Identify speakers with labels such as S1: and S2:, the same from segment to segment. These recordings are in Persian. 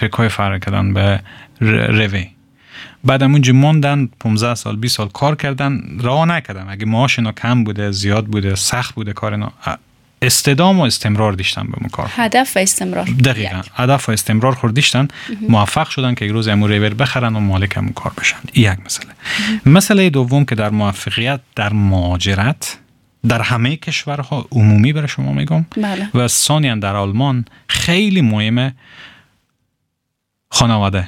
S1: پیکای فرق کردن به روی. بعد همونجا موندن 15 سال 20 سال کار کردن، راه نکردن. اگه معاش اینا کم بوده، زیاد بوده، سخت بوده کار اینا، استدام و استمرار داشتن به اون کار.
S2: هدف و استمرار.
S1: دقیقاً هدف و استمرار خوردیشتن، موفق شدن که یک روز امور ریور بخرن و مالک همون کار بشن. این یک مسئله. مسئله دوم که در موفقیت در مهاجرت در همه کشورها عمومی برای شما میگم،
S2: بله.
S1: و ثانیاً در آلمان خیلی مهمه خانواده.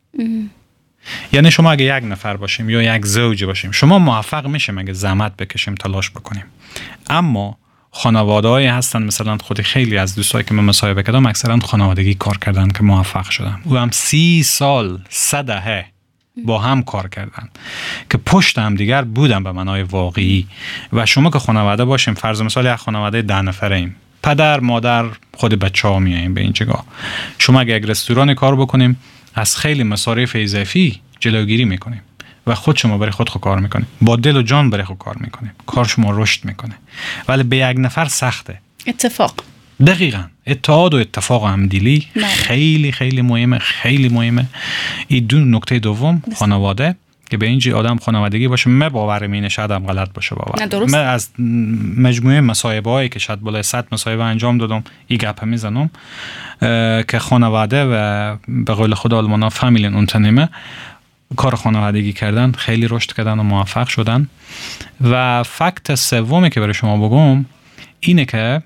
S1: یعنی شما اگه یک نفر باشیم یا یک زوج باشیم، شما موفق میشیم اگه زحمت بکشیم، تلاش بکنیم. اما خانواده‌ای هستن، مثلا خود خیلی از دوستایی که من مصاحبه کردم اکثرا خانوادگی کار کردن که موفق شدن. و هم 30 سال 100 دهه با هم کار کردن که پشت هم دیگر بودن به معنای واقعی. و شما که خانواده باشیم، فرض مثال یک خانواده 10 نفره ایم، پدر مادر خود بچه‌ها میاییم به این جگاه، شما اگه یک رستوران کار بکنیم از خیلی مصارف اضافی جلوگیری میکنیم و خود شما برای خود کار میکنیم، با دل و جان برای خود کار میکنیم، کار شما رشد میکنه. ولی به یک نفر سخته.
S2: اتفاق.
S1: دقیقاً اتحاد و اتفاق و همدلی خیلی خیلی مهمه، خیلی مهمه. این دو نکته دوم خانواده که به اینجا آدم خانوادگی باشه. من باورم اینه، شاید هم غلط باشه باور. من از مجموعه مصاحبه هایی که شاید بالای 100 مصاحبه انجام دادم این گپ میزنم که خانواده و به قول خود آلمانا فامیلین اونترنیمه، کار خانوادگی کردن، خیلی رشد کردن و موفق شدن. و فکت سومی که برای شما بگم اینه که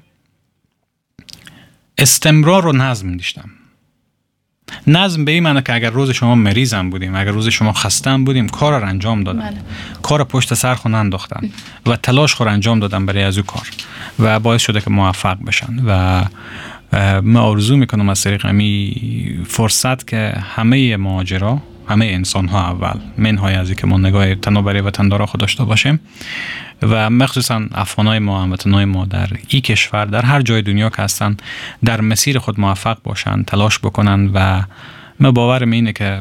S1: استمرار و نظم داشتم. نظم به این معنی که اگر روز شما مریضم بودیم، اگر روز شما خستم بودیم، کار رو انجام دادم.
S2: بله.
S1: کار پشت سر خود انداختن و تلاش خود انجام دادم برای از او کار و باعث شده که موفق بشن. و من آرزو میکنم از طریق همین فرصت که همه مهاجرا، همه انسان ها اول منهای از که ما نگاه تنوبری و تندارا خود داشته باشیم و مخصوصا افغانای ما، هموطنای ما در این کشور، در هر جای دنیا که هستن، در مسیر خود موفق باشن، تلاش بکنن. و من باورم اینه که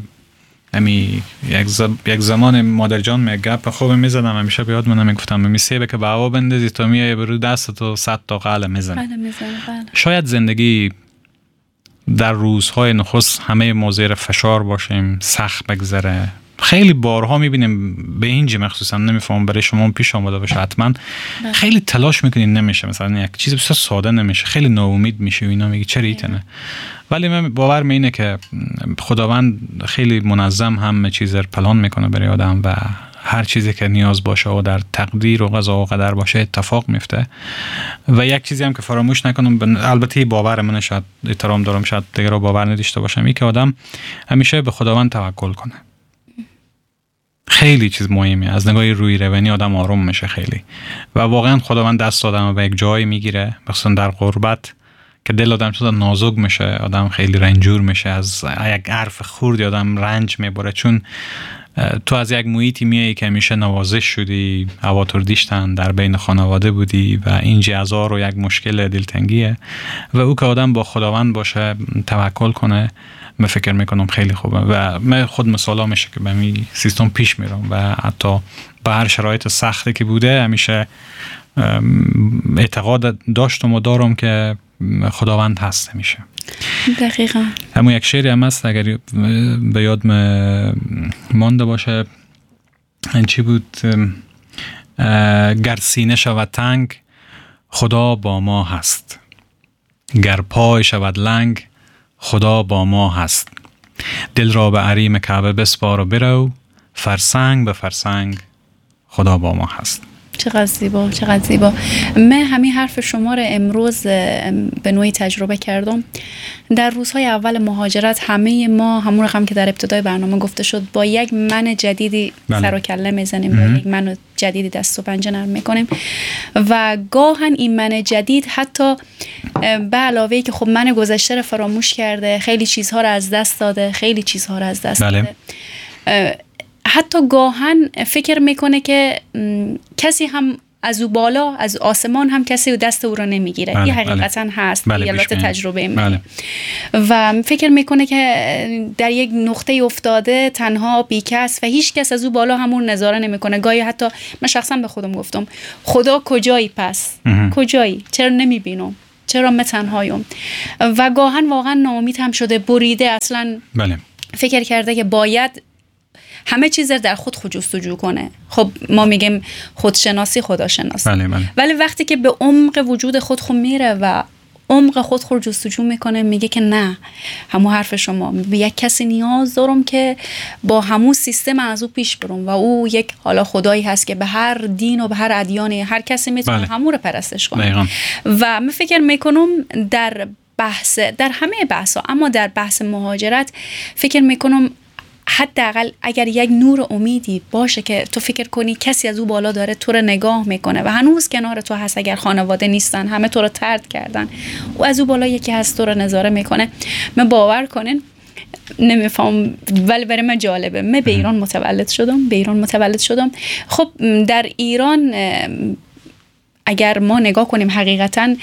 S1: یک زمان مادر جان می گپ خوب میزدم، همیشه بیاد منم میگفتم می سیبه که به هوا بندازی تا میای برو دستتو 100 تا قله میزنه. شاید زندگی در روزهای نخست همه ما زیر فشار باشیم، سخت بگذره. خیلی بارها میبینیم به اینجا مخصوصا، نمیفهم برای شما پیش آمده باشه حتما، خیلی تلاش میکنین نمیشه، مثلا یک چیز بسیار ساده نمیشه، خیلی ناامید میشه و اینا، میگی چرا ایتنه. ولی من باورم اینه که خداوند خیلی منظم همه چیز رو پلان میکنه برای آدم و هر چیزی که نیاز باشه و در تقدیر و قضا و قدر باشه اتفاق میفته. و یک چیزی هم که فراموش نکنم، البته باور من، شاید احترام دارم، شاید دیگه رو باور نداشته باشم، این که آدم همیشه به خداوند توکل کنه. خیلی چیز مهمه. از نگاه روی روانی آدم آروم میشه خیلی و واقعا خداوند دست آدم به یک جایی میگیره، مثلا در غربت که دل آدم شده نازک میشه، آدم خیلی رنجور میشه، از یک حرف خردی آدم رنج میبره، چون تو از یک محیطی میایی که همیشه نوازش شدی، اواتر دیشتن، در بین خانواده بودی و این جزار و یک مشکل دلتنگیه و او که آدم با خداوند باشه، توکل کنه، من فکر میکنم خیلی خوبه. و من خود مثالا میشه که به این سیستم پیش میرم و حتی به هر شرایط سختی که بوده همیشه اعتقاد داشتم و دارم که خداوند هست همیشه.
S2: دقیقاً.
S1: همون یک شعری هم هست اگر به یاد مانده باشه، این چی بود؟ گر سینه شود تنگ خدا با ما هست، گر پای شود لنگ خدا با ما هست، دل را به عریم کعبه بسپار و برو، فرسنگ به فرسنگ خدا با ما هست.
S2: چقدر زیبا، چقدر زیبا. من همین حرف شما رو امروز به نوعی تجربه کردم. در روزهای اول مهاجرت همه ما همون رقم که در ابتدای برنامه گفته شد، با یک من جدیدی سر و کله میزنیم، با یک من جدیدی دست و پنجه نرم میکنیم و گاهن این من جدید حتی به علاوه که خب من گذشته رو فراموش کرده، خیلی چیزها رو از دست داده، خیلی چیزها رو از دست داده، حتی گاهن فکر میکنه که کسی هم از او بالا، از آسمان هم کسی دست او را نمیگیره. این حقیقتا هست، یالات تجربه من. و فکر میکنه که در یک نقطه افتاده تنها بیکس و هیچ کس از او بالا همون نظاره نمیکنه. گاهی حتی من شخصا به خودم گفتم خدا کجایی پس؟ کجایی؟ چرا نمیبینم؟ چرا من تنهایم؟ و گاهن واقعا ناامید هم شده، بریده، اصلا
S1: بله.
S2: فکر کرده که باید همه چیز در خود جستجو کنه. خب ما میگیم خودشناسی خداشناسی.
S1: بله بله.
S2: ولی وقتی که به عمق وجود خود میره و عمق خود جستجو میکنه، میگه که نه، همون حرف شما، به یک کسی نیاز دارم که با همون سیستم از او پیش برم و او یک حالا خدایی هست که به هر دین و به هر ادیان هر کسی میتونه
S1: بله.
S2: همون رو پرستش کنه.
S1: دقیقا.
S2: و من فکر میکنم در همه بحثا، اما در بحث مهاجرت فکر میکنم حداقل اگر یک نور امیدی باشه که تو فکر کنی کسی از او بالا داره تو رو نگاه میکنه و هنوز کنار تو هست، اگر خانواده نیستن، همه تو رو طرد کردن، و از او بالا یکی هست تو رو نظاره میکنه، من باور کنین نمیفهم، ولی برای من جالبه. من به ایران متولد شدم. خب در ایران اگر ما نگاه کنیم حقیقتاً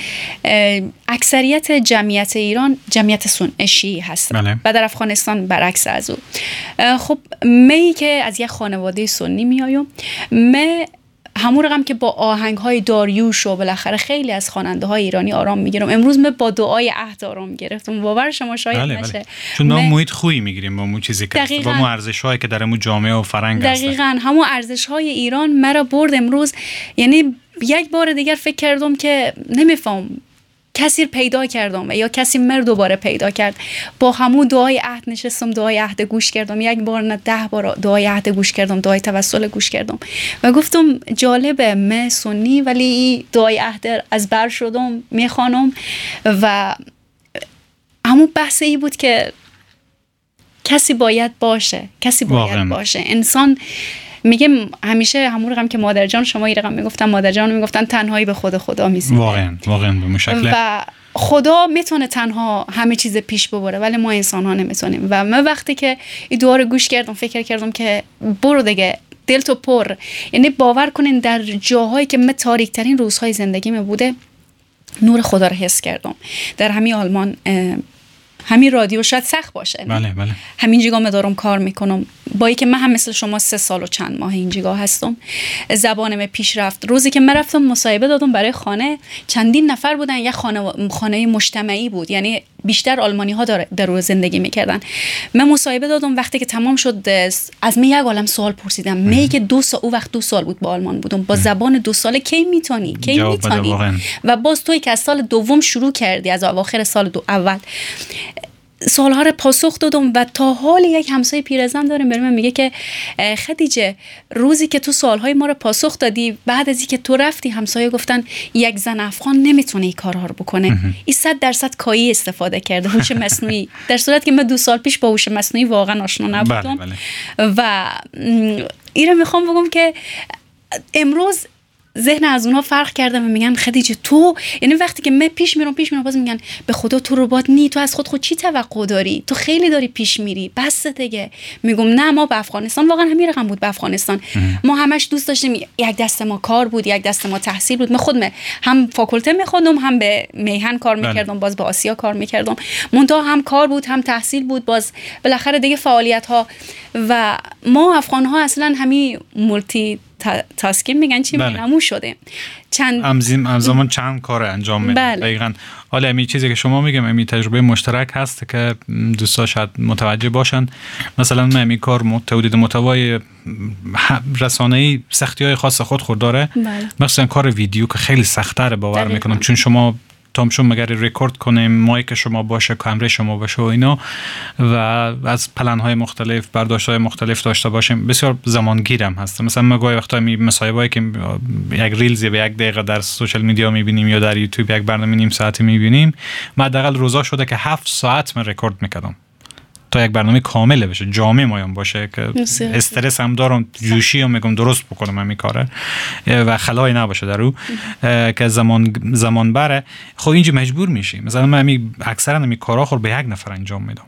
S2: اکثریت جمعیت ایران جمعیت شیعی هست.
S1: بله.
S2: و در افغانستان برعکس از او. خب می که از یک خانواده سنی میایم، من همون رقم که با آهنگ‌های داریوش و بالاخره خیلی از خواننده‌های ایرانی آرام میگیرم، امروز من با دعای عهد آرام گرفتم. باور شما شاید نشه.
S1: بله. چون ما محیط خویی میگیریم با اون چیزی که با اون ارزش‌هایی که در اون جامعه و فرهنگ هست.
S2: دقیقاً همون ارزش‌های ایران مرا برد امروز. یعنی یک بار دیگر فکر کردم که نمیفهم، کسی پیدا کردم یا کسی مرا دوباره پیدا کرد. با همون دعای عهد نشستم، دعای عهد گوش کردم، یک بار نه 10 بار دعای عهد گوش کردم، دعای توسل گوش کردم و گفتم جالبه، من سنی ولی دعای عهد از بر شدم میخوانم. و همون بحث ای بود که کسی باید باشه. انسان میگم همیشه همون رقم که مادر جان، شما این رقم میگفتن، مادر جان میگفتن تنهایی به خدا میزنه.
S1: واقعا به مشکل.
S2: و خدا میتونه تنها همه چیز پیش ببره ولی ما انسان ها نمیتونیم. و من وقتی که این دعا رو گوش کردم فکر کردم که برو دیگه، دل تو پر. یعنی باور کنین در جاهایی که من تاریک ترین روزهای زندگیم بوده، نور خدا رو حس کردم. در همین آلمان، همین رادیو شاید سخت باشه.
S1: بله.
S2: همین جگاه من دارم کار میکنم، با اینکه من هم مثل شما 3 سال و چند ماه این جگاه هستم. زبانم پیش رفت. روزی که من رفتم مصاحبه دادم برای خانه، چندین نفر بودن، یک خانه مجتمعی بود، یعنی بیشتر آلمانی ها در روی زندگی میکردن. من مصاحبه دادم، وقتی که تمام شد از من یک عالم سوال پرسیدم. می که 2 سال، او وقت 2 سال بود با آلمان بودم، با زبان 2 ساله کی میتونی؟ و باز توی که از سال دوم شروع کردی، از اواخر سال اول سوالها رو پاسخ دادم. و تا حال یک همسایه پیرزن دارم برای من میگه که خدیجه، روزی که تو سوالهای ما رو پاسخ دادی، بعد از اینکه تو رفتی همسایه گفتن یک زن افغان نمیتونه این کارها رو بکنه. این 100% کایی استفاده کرده، هوش مصنوعی، در صورتی که من 2 سال پیش با هوش مصنوعی واقعا آشنا نبودم.
S1: بله.
S2: و این رو میخوام بگم که امروز ذهن از اونها فرق کرده و میگن خدیجه تو، یعنی وقتی که من پیش میرم باز میگن به خدا تو ربات نی، تو از خود چی توقع داری؟ تو خیلی داری پیش میری، بس دیگه. میگم نه، ما به افغانستان واقعا همین رقم بود. به افغانستان ما همش دوست داشتیم، یک دست ما کار بود، یک دست ما تحصیل بود. من خودم هم فاکولته میخوندم، هم به میهن کار میکردم، باز به آسیا کار میکردم. منتها هم کار بود هم تحصیل بود، باز بالاخره دیگه فعالیت ها. و ما افغان ها اصلا همین مولتی تاسکینگ میگن چی؟ همون شده
S1: همزمان چند کار انجام میدن.
S2: بله.
S1: دقیقاً. حالا امی چیزی که شما میگم، امی تجربه مشترک هست که دوستا شاید متوجه باشن. مثلا من امی کار تولید محتوای رسانه‌ای سختی‌های خاص خود داره.
S2: بله.
S1: مثلا کار ویدیو که خیلی سخت‌تره باور میکنم، چون شما تامشون مگر رکورد کنیم، مایک شما باشه، کامره شما باشه و اینا، و از پلن‌های مختلف، برداشت‌های مختلف داشته باشیم، بسیار زمانگیرم هست. مثلا ما گاهی وقتا مصاحبه‌ای که یک ریلزی به 1 دقیقه در سوشال میدیا می‌بینیم یا در یوتیوب یک برنامه نیم ساعتی می‌بینیم، ما حداقل روزا شده که 7 ساعت من رکورد می‌کردم تا یک برنامه کامل بشه، جامع مایم باشه، که استرس هم دارم، جوشی هم میگم درست بکنم همین کاره و خلایی نباشه در او که زمان بره. خب اینجا مجبور میشیم. مثلا من اکثرا همین کارا خود به 1 نفر انجام میدم،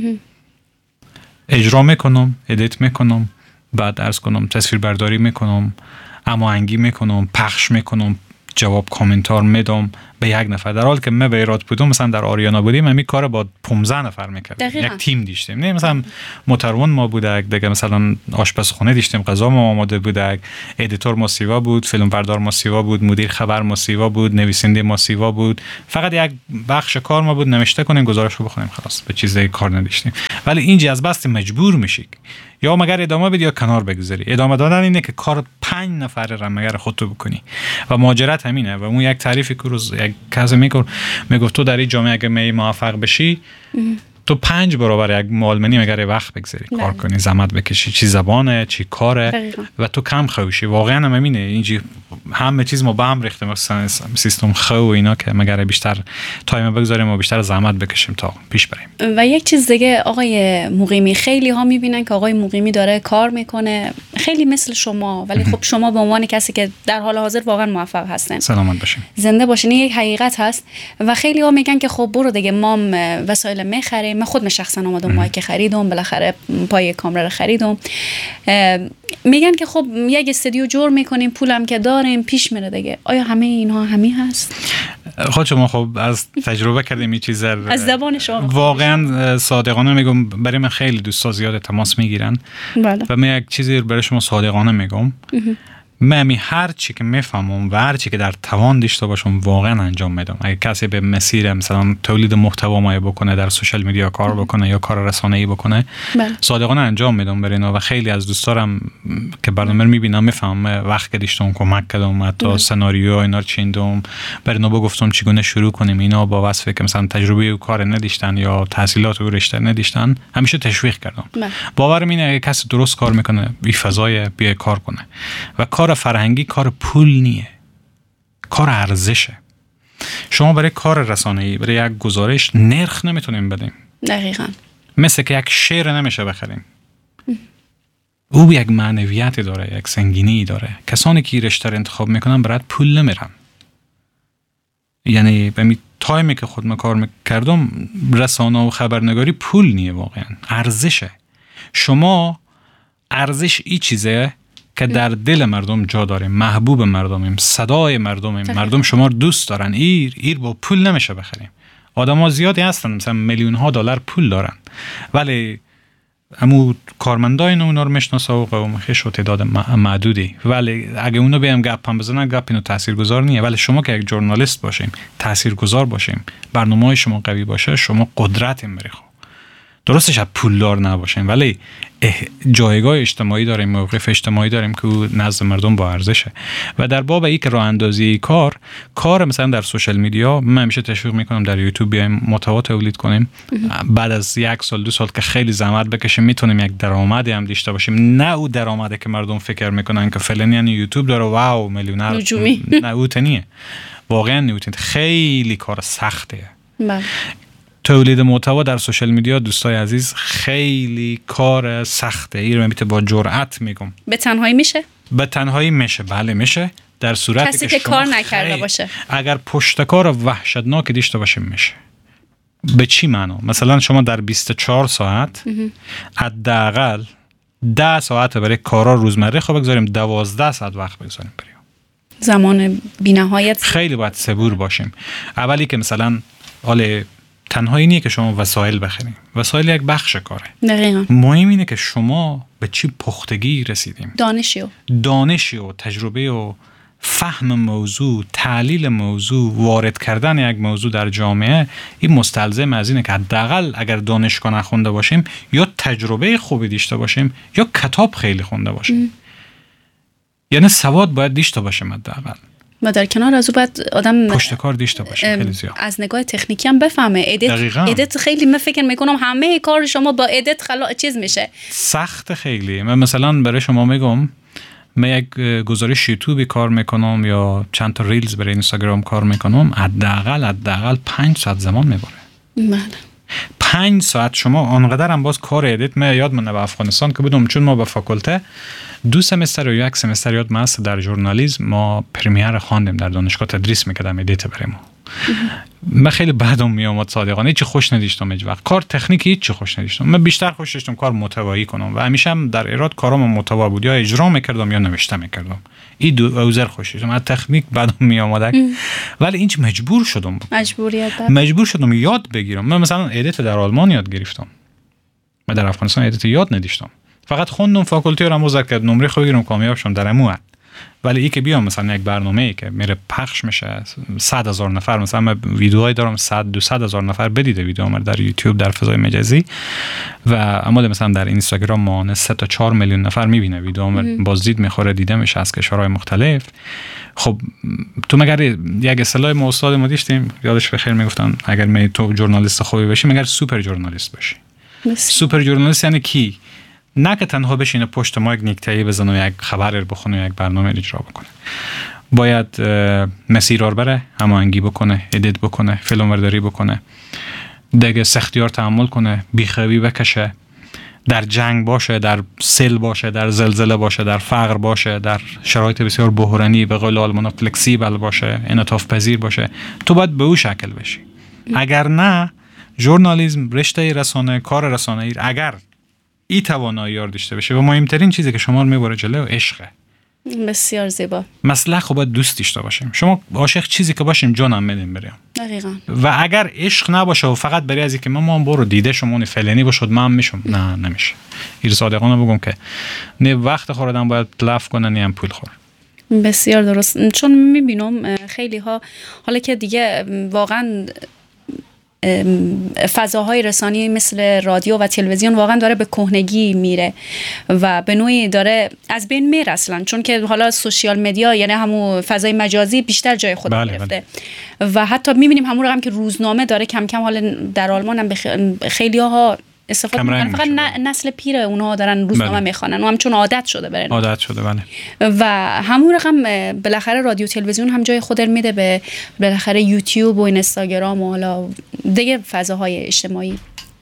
S1: اجرا میکنم، ادیت میکنم، بعد عرض کنم تصویر برداری میکنم، هماهنگی میکنم، پخش میکنم، جواب کامنتار میدم، به یک نفر، در حالی که ما به ایراد بودم مثلا در آریانا بودیم همین کار با 15 نفر میکردیم، یک تیم داشتیم. نه مثلا موتروان ما بودک دیگه، مثلا آشپزخونه داشتیم، غذا ما آماده بودک، ادیتور ما سیوا بود، فیلمبردار ما سیوا بود، مدیر خبر ما سیوا بود، نویسنده ما سیوا بود. فقط یک بخش کار ما بود نوشته کنیم، گزارش رو بخونیم، خلاص به چیز دیگه کار نداشتیم. ولی این از بس مجبور میشی یا مگر ادامه بدی یا کنار بگذاری. ادامه دادن اینه که کار 5 نفر را مگر خودت بکنی و مهاجرت همینه. و اون یک تعریفی که روز یک کسی میگفت تو در این جامعه اگه موفق بشی تو 5 برابر یک معلمانی مگر وقت بگذاری کار کنی، زحمت بکشی، چی زبانه چی کاره و تو کم خوشی. واقعا هم همینه، اینجی همه چیز ما به هم ریخته، مثلا سیستم خو و اینا که مگر بیشتر تایم بگذاریم و بیشتر زحمت بکشیم تا پیش بریم.
S2: و یک چیز دیگه آقای مقیمی، خیلی ها میبینن که آقای مقیمی داره کار میکنه خیلی مثل شما، ولی خب شما به عنوان کسی که در حال حاضر واقعا موفق هستن،
S1: سلامت باشین،
S2: زنده باشین، یک حقیقت هست. و خیلی ها میگن که خب برو دیگه ما وسایل میخریم. من خود شخصا اومدم مایک خریدم، بالاخره پای کامera رو خریدم. میگن که خب یک استودیو جور میکنیم، پولم که داریم پیش میره دیگه. آیا همه اینها همین هست؟
S1: خود شما خب از تجربه کردیم این چیزا،
S2: از زبان شما
S1: واقعا صادقانه میگم، برای من خیلی دوستا زیاد تماس میگیرن و من یک چیزی برای شما صادقانه میگم. من هر چی که میفهمم و هر چی که در توان داشته باشم واقعا انجام میدم. اگه کسی به مسیر مثلا تولید محتوا مایه بکنه، در سوشال میدیا کار بکنه یا کار رسانه‌ای بکنه، صادقانه انجام میدم برای اینا. و خیلی از دوستارم که برنامه رو میبینم میفهمم وقت که داشتم کمک کردم، حتی سناریو اینا رو چیندم، برای اینا گفتم چگونه شروع کنیم. اینا با وصفی که مثلا تجربه و کار نداشتن یا تحصیلات و رشته نداشتن همیشه تشویق کردم. باورم اینه اگه کسی درست کار میکنه این فضای بیا کار کنه. و کار فرهنگی کار پول نیه، کار ارزشه. شما برای کار رسانه‌ای، برای یک گزارش نرخ نمیتونیم بدیم.
S2: دقیقاً.
S1: مثل که یک شعر نمیشه بخریم. او یک معنویت داره، یک سنگینی داره. کسانی که رشته رو انتخاب میکنن برات پول نمیرن. یعنی به می تایمی که خودم کار میکردم، رسانه و خبرنگاری پول نیه، واقعا ارزشه. شما ارزش این چیزه که در دل مردم جا داریم، محبوب مردمیم، صدای مردمیم، مردم شما رو دوست دارن. ایر با پول نمیشه بخریم. آدم‌ها زیادی هستن مثلا میلیون‌ها دلار پول دارن، ولی همو کارمندای اونا رو میشناسه و قومخش و تعداد معدودی. ولی اگه اونا بیام گپ هم بزنن، گپ اینو تاثیرگذار نیه. ولی شما که یک ژورنالیست باشیم، تاثیرگذار باشیم، برنامه‌های شما قوی باشه، شما قدرت می‌بری. درستش از پولدار نباشیم، ولی جایگاه اجتماعی داریم، موقف اجتماعی داریم که نزد مردم با ارزشه. و در باب این که راه اندازی کار مثلا در سوشال میدیا، من همیشه تشویق میکنم در یوتیوب بیایم محتوا تولید کنیم. بعد از 1 سال 2 سال که خیلی زحمت بکشیم میتونیم یک درآمدی هم داشته باشیم. نه او درآمدی که مردم فکر میکنن که فلانی یعنی یوتیوب داره واو میلیونر، نه او تنیه. واقعا نیوتن خیلی کار سختیه. تولید محتوا در سوشال میدیا دوستای عزیز خیلی کار سخته. این رو میتونه با جرأت میگم.
S2: به تنهایی میشه؟
S1: به تنهایی میشه، بله میشه. در صورتی
S2: کسی که کار نکرده باشه.
S1: اگر پشتکار وحشتناک داشته باشه میشه. به چی معنا؟ مثلا شما در 24 ساعت حداقل 10 ساعت برای کارا روزمره خب بگذاریم، 12 ساعت وقت بگذاریم بریم.
S2: زمان بی‌نهایت.
S1: خیلی باید صبور باشیم. اولی که مثلا حالا تنهایی نیه که شما وسایل بخرید. وسایل یک بخش کاره.
S2: دقیقاً.
S1: مهم اینه که شما به چی پختگی رسیدیم. دانشی و تجربه و فهم موضوع، تحلیل موضوع، وارد کردن یک موضوع در جامعه. این مستلزم از اینه که حداقل اگر دانشگاه نخونده باشیم یا تجربه خوبی داشته باشیم یا کتاب خیلی خونده باشیم. یعنی سواد باید داشته باشیم حداقل.
S2: و در کنار از او باید آدم
S1: پشتکار داشته باشه. خیلی زیاد
S2: از نگاه تکنیکی هم بفهمه. ادیت خیلی من فکر میکنم همه کار شما با ادیت چیز میشه
S1: سخت خیلی. من مثلا برای شما میگم، من یک گزارش یوتیوبی کار میکنم یا چند تا ریلز برای اینستاگرام کار میکنم، حداقل 5 ساعت زمان میبره.
S2: بله.
S1: 5 ساعت. شما آنقدر هم باز کار ادیت. من یادم به افغانستان که بودم، چون ما به فاکولته 2 سمستر و 1 سمستر یاد ما در ژورنالیسم ما پرمیر خواندیم، در دانشگاه تدریس میکردم ادیت برای ما. من خیلی بعدم میامد صادقانه، هیچ خوش نداشتم هیچ وقت. کار تکنیکی هیچ خوش نداشتم. من بیشتر خوش داشتم کار محتوایی کنم و همیشه هم در ایراد کارام محتوا بود، یا اجرا میکردم یا نوشته میکردم. این دو اوزر خوش داشتم. از تکنیک بعدم میامد، ولی اینچ مجبور شدم. مجبور شدم یاد بگیرم. من مثلا ادیت در آلمان یاد گرفتم. من در افغانستان ادیت یاد نداشتم. فقط خوندم، فاکولتی رو مذاکره کردم، نمره خوب گرفتم، کامیاب شدم در امو. ولی این که بیام مثلا یک برنامه‌ای که میره پخش میشه 100,000 نفر، مثلا من ویدیوهایی دارم 100-200,000 نفر بدیده ویدیوام در یوتیوب در فضای مجازی، و اما مثلا در اینستاگرام ماهانه 3 تا 4 میلیون نفر میبینه ویدیوام، بازدید میخوره، دیده میشه از کشورهای مختلف. خب تو مگر یک اصطلاح ما استاد ما داشتیم یادش بخیر میگفتن اگر تو ژورنالیست خوبی بشی مگر سوپر ژورنالیست بشی. سوپر ژورنالیست یعنی کی؟ نه که تنها بشینه پشت ما یک نکته‌ای بزنه و یک خبر رو بخونه و یک برنامه اجرا بکنه. باید مسیرار بره، هماهنگی بکنه، ادیت بکنه، فیلمبرداری بکنه، دیگه سختیار تحمل کنه، بیخوابی بکشه، در جنگ باشه، در سیل باشه، در زلزله باشه، در فقر باشه، در شرایط بسیار بحرانی به قول آلمانا فلکسیبل باشه، انعطاف پذیر باشه. تو باید به اون شکل بشی. اگر نه ژورنالیسم، رشته رسانه، کار رسانه‌ای اگر این توانایی یار داشته باشه و مهمترین چیزی که شما رو میبره جلو عشقه.
S2: بسیار زیبا.
S1: مثلا خب باید دوست داشته باشیم. شما عاشق چیزی که باشیم جانم میدیم بریم.
S2: دقیقاً.
S1: و اگر عشق نباشه و فقط بری از اینکه ما برو دیده شما فلانی باشد من میشم، نه نمیشه. این صادقانه بگم که نه وقت خوردن باید تلف کنن نه هم پول خور.
S2: بسیار درست. چون میبینم خیلی ها حالا که دیگه واقعاً فضاهای رسانی مثل رادیو و تلویزیون واقعا داره به کهنگی میره و به نوعی داره از بین میره اصلا، چون که حالا سوشیال مدیا یعنی همون فضای مجازی بیشتر جای خود گرفته. و حتی میبینیم همون رقم که روزنامه داره کم کم، حالا در آلمان هم خیلی ها استفاده میکنن، فقط نسل پیر اونها دارن روزنامه میخوانن و هم چون عادت شده برن.
S1: عادت شده بله.
S2: و همون رقم بالاخره رادیو تلویزیون هم جای خود میده به بالاخره یوتیوب و اینستاگرام و حالا دیگه فضاهای اجتماعی.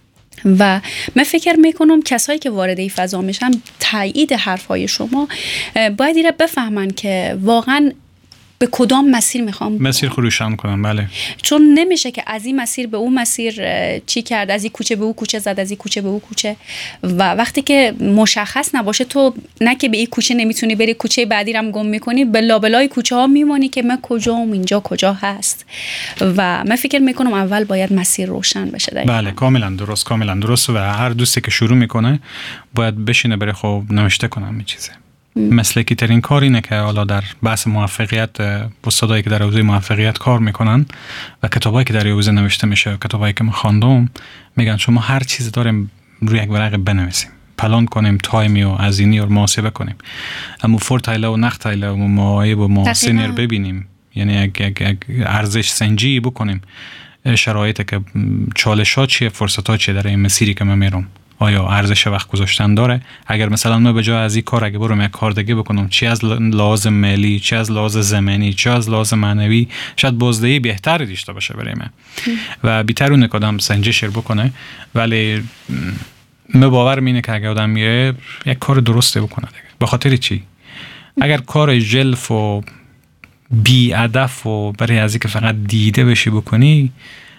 S2: و من فکر میکنم کسایی که وارد این فضا میشن تایید حرفهای شما باید ایره بفهمن که واقعا به کدام مسیر میخوام
S1: مسیر خروشان کنم. بله.
S2: چون نمیشه که از این مسیر به اون مسیر چی کرد، از این کوچه به اون کوچه زد، از این کوچه به اون کوچه، و وقتی که مشخص نباشه تو نه که به این کوچه نمیتونی بری، کوچه بعدی رو هم گم میکنی، بلابلای کوچه ها میمونی که من کجام، اینجا کجا هست. و من فکر میکنم اول باید مسیر روشن بشه.
S1: بله کاملا درست، کاملا درست. و هر دوستی که شروع میکنه باید بشینه بره خب نوشته کنم این چیزه. مسلکی ترین کار اینه که حالا در بحث موفقیت استادایی که در حوزه موفقیت کار میکنن و کتابایی که در حوزه نوشته میشه و کتابایی که من خواندم میگن شما هر چیز داریم روی یک ورق بنویسیم، پلان کنیم، تایمی و هزینه و محاسبه کنیم، اما فورتایله و نختایله و معایب و محاسنیر ببینیم، یعنی یک ارزش سنجی بکنیم شرایطی که چالش‌ها چیه، فرصت‌ها چیه در این مسیری که من میرم، آیا ارزش وقت گذاشتن داره. اگر مثلا من به جای از این کار اگه برم یک کار دیگه بکنم، چی از لحاظ مالی، چی از لحاظ زمانی، چی از لحاظ معنوی شاید بازدهی بهتری داشته باشه برای من و بیتر اون آدم سنجش بکنه. ولی من باورم اینه که اگه آدم میره یک کار درسته بکنه دیگه. به خاطر چی؟ اگر کار جلف و بی هدف و برای از اینکه فقط دیده بشی بکنی،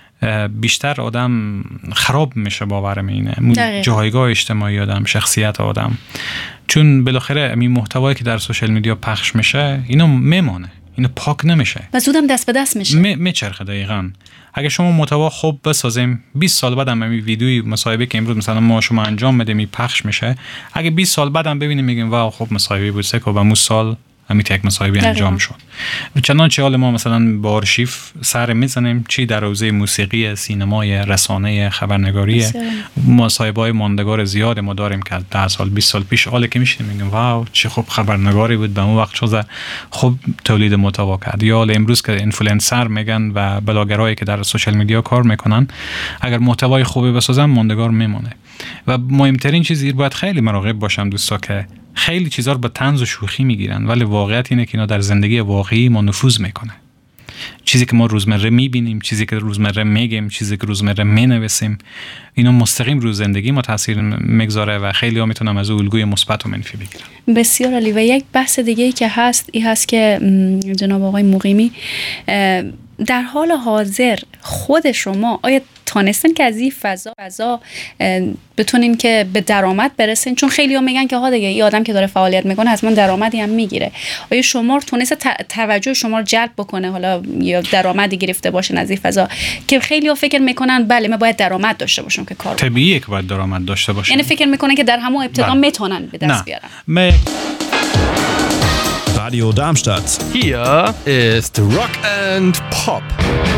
S1: بیشتر آدم خراب میشه. باورم اینه جایگاه اجتماعی آدم، شخصیت آدم، چون بالاخره این محتوایی که در سوشال میدیا پخش میشه اینو میمانه، اینو پاک نمیشه
S2: و زودم دست به دست میشه،
S1: میچرخه. دقیقاً اگه شما محتوا خوب بسازیم 20 سال بعد هم این ویدیوی مصاحبه که امروز مثلا ما شما انجام بدیم پخش میشه، اگه 20 سال بعد هم ببینیم میگیم واو خب مصاحبه بود سکو و مو سال همیت یک مصاحبه انجام شد. چنانچه حال ما مثلا با آرشیف سر میزنیم، چی در حوزه موسیقی، سینمای، رسانه، خبرنگاری، مصاحبه‌های ماندگار زیاد ما داریم که 10 سال 20 سال پیش حالا که میشیم میگیم واو چه خوب خبرنگاری بود به اون وقت، چه خوب تولید محتوا کرد. یا حالا امروز که اینفلوئنسر میگن و بلاگرایی که در سوشال میدیا کار میکنن، اگر محتوای خوبی بسازن ماندگار میمونه. و مهمترین چیزی باید خیلی مراقب باشم دوستا که خیلی چیزا رو به طنز و شوخی میگیرن، ولی واقعیت اینه که اینا در زندگی واقعی ما نفوذ میکنه. چیزی که ما روزمره میبینیم، چیزی که روزمره میگیم، چیزی که روزمره مینویسیم، اینا مستقیم رو زندگی ما تاثیر میگذاره و خیلی ها میتونم از الگوی مثبت و منفی بگیرم.
S2: بسیار عالی. و یک بحث دیگه ای که هست این هست که جناب آقای مقیمی در حال حاضر خود شما آیا تانستن که از این فضا بتونین که به درآمد برسین؟ چون خیلی ها میگن که ها دیگه این آدم که داره فعالیت میکنه حتما درآمدی هم میگیره. آیا شما تونسته توجه شما رو جلب بکنه حالا یا درآمدی گرفته باشین از این فضا که خیلی ها فکر میکنن بله من باید درآمد داشته باشم که کار
S1: طبیعیه که باید درآمد داشته باشم،
S2: یعنی فکر میکنن که در همون ابتدا میتونن به دست بیارن؟
S3: Radio Darmstadt.
S4: Hier ist Rock and Pop.